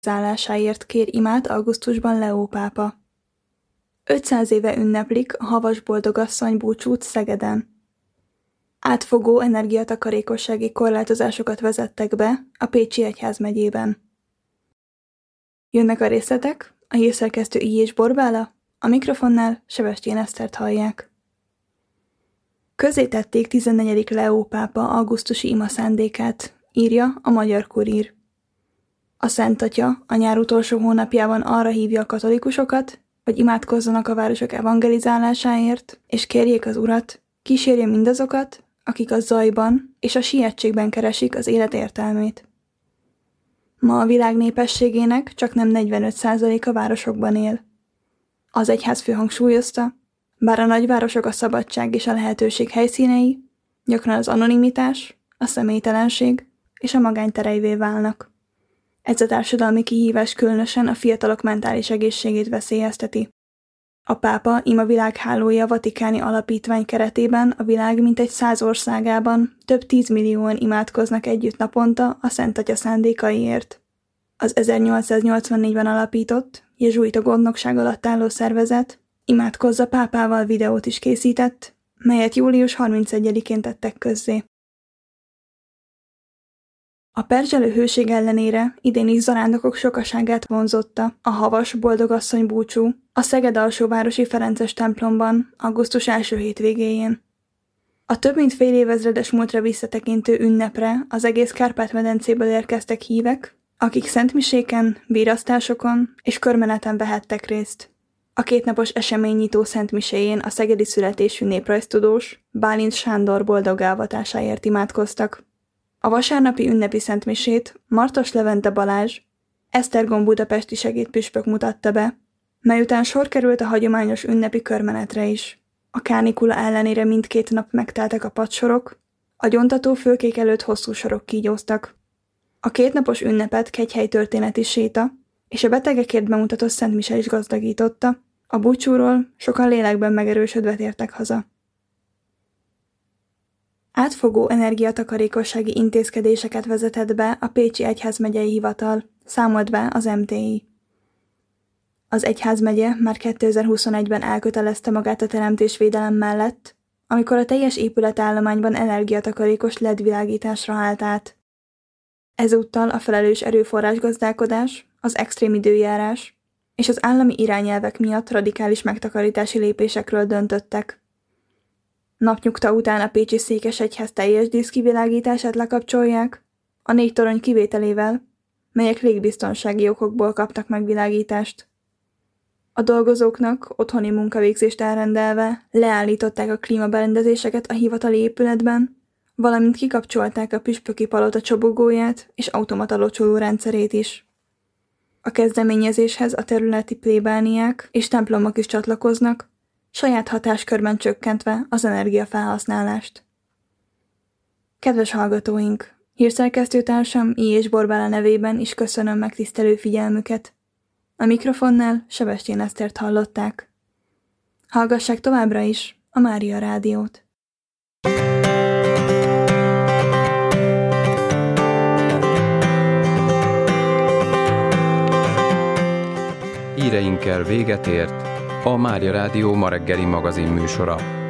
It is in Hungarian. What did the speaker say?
evangelizálásáért kér imát augusztusban Leó pápa. 500 éve ünneplik a havas boldogasszony búcsút Szegeden. Átfogó energiatakarékossági korlátozásokat vezettek be a Pécsi egyházmegyében. Jönnek a részletek, a hírszerkesztő I. Borbála, a mikrofonnál Sebestyén Esztert hallják. Közzétették 14. Leó pápa augusztusi ima szándékát, írja a Magyar Kurír. A Szent Atya a nyár utolsó hónapjában arra hívja a katolikusokat, hogy imádkozzanak a városok evangelizálásáért, és kérjék az Urat, kísérje mindazokat, akik a zajban és a sietségben keresik az élet értelmét. Ma a világ népességének csaknem 45% a városokban él. Az egyházfő hangsúlyozta, bár a nagyvárosok a szabadság és a lehetőség helyszínei, gyakran az anonimitás, a személytelenség és a magánytereivé válnak. Ez a társadalmi kihívás különösen a fiatalok mentális egészségét veszélyezteti. A pápa ima világhálója vatikáni alapítvány keretében a világ mintegy 100 országában több 10 millióan imádkoznak együtt naponta a Szent Atya szándékaiért. Az 1884-ben alapított, jezsuita gondnokság alatt álló szervezet Imádkozz a pápával videót is készített, melyet július 31-én tettek közzé. A perzselő hőség ellenére idén is zarándokok sokaságát vonzotta a havas boldogasszony búcsú a Szeged alsóvárosi Ferences templomban augusztus első hétvégéjén. A több mint fél évezredes múltra visszatekintő ünnepre az egész Kárpát-medencéből érkeztek hívek, akik szentmiséken, bírasztásokon és körmeneten vehettek részt. A kétnapos eseménynyitó szentmiséjén a szegedi születésű néprajztudós Bálint Sándor boldog elvatásáért imádkoztak. A vasárnapi ünnepi szentmisét Martos Levente Balázs, Esztergom budapesti segédpüspök mutatta be, mely után sor került a hagyományos ünnepi körmenetre is. A kánikula ellenére mindkét nap megteltek a padsorok, a gyontató fülkék előtt hosszú sorok kígyóztak. A kétnapos ünnepet kegyhely történeti séta és a betegekért bemutatott szentmise is gazdagította, a búcsúról sokan lélekben megerősödve tértek haza. Átfogó energiatakarékossági intézkedéseket vezetett be a Pécsi Egyházmegyei Hivatal, számolt be az MTI. Az egyházmegye már 2021-ben elkötelezte magát a teremtésvédelem mellett, amikor a teljes épületállományban energiatakarékos LED világításra állt át. Ezúttal a felelős erőforrásgazdálkodás, az extrém időjárás és az állami irányelvek miatt radikális megtakarítási lépésekről döntöttek. Napnyugta után a pécsi székesegyház teljes díszkivilágítását lekapcsolják, a 4 torony kivételével, melyek légbiztonsági okokból kaptak megvilágítást. A dolgozóknak otthoni munkavégzést elrendelve leállították a klímaberendezéseket a hivatali épületben, valamint kikapcsolták a püspöki palota csobogóját és automata locsoló rendszerét is. A kezdeményezéshez a területi plébániák és templomok is csatlakoznak, saját hatáskörben csökkentve az energiafelhasználást. Kedves hallgatóink! Hírszerkesztőtársam I. Borbála nevében is köszönöm megtisztelő figyelmüket. A mikrofonnál Sebestyén Esztert hallották. Hallgassák továbbra is a Mária Rádiót. Híreinkkel véget ért a Mária Rádió ma reggeli magazin műsora.